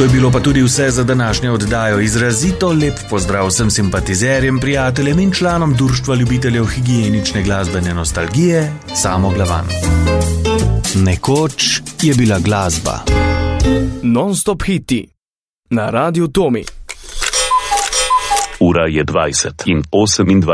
To je bilo pa tudi vse za današnjo oddajo. Izrazito lep pozdrav vsem simpatizerjem, prijateljem in članom Društva ljubiteljev higienične glasbene nostalgije Samo Glavan. Nekoč je bila glasba. Non-stop hiti na Radiu Tomi. Ura je 20:28.